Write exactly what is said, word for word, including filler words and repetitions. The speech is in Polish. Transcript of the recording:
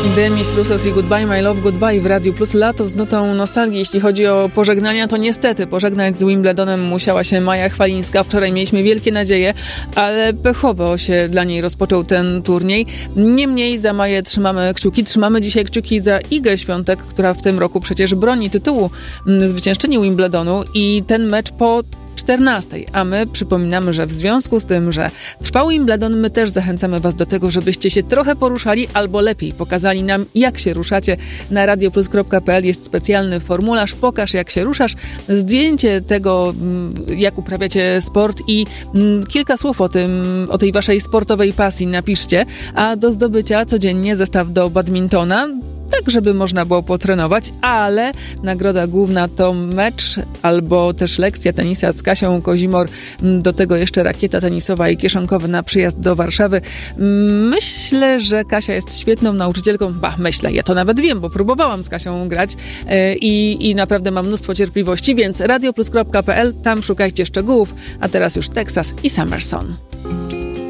Demis Roussos i Goodbye My Love Goodbye w Radiu Plus. Lato z nutą nostalgii. Jeśli chodzi o pożegnania, to niestety pożegnać z Wimbledonem musiała się Maja Chwalińska. Wczoraj mieliśmy wielkie nadzieje, ale pechowo się dla niej rozpoczął ten turniej. Niemniej za Maję trzymamy kciuki. Trzymamy dzisiaj kciuki za Igę Świątek, która w tym roku przecież broni tytułu zwyciężczyni Wimbledonu i ten mecz po czternastej, a my przypominamy, że w związku z tym, że trwał Wimbledon, my też zachęcamy Was do tego, żebyście się trochę poruszali, albo lepiej pokazali nam, jak się ruszacie. Na radioplus kropka pe el jest specjalny formularz Pokaż, jak się ruszasz, zdjęcie tego, jak uprawiacie sport i kilka słów o tym, o tej Waszej sportowej pasji napiszcie, a do zdobycia codziennie zestaw do badmintona, tak żeby można było potrenować, ale nagroda główna to mecz albo też lekcja tenisa z Kasią Kozimor, do tego jeszcze rakieta tenisowa i kieszonkowy na przyjazd do Warszawy. Myślę, że Kasia jest świetną nauczycielką, bah, myślę, ja to nawet wiem, bo próbowałam z Kasią grać i, i naprawdę mam mnóstwo cierpliwości, więc radioplus kropka pe el, tam szukajcie szczegółów, a teraz już Texas i Summer Son.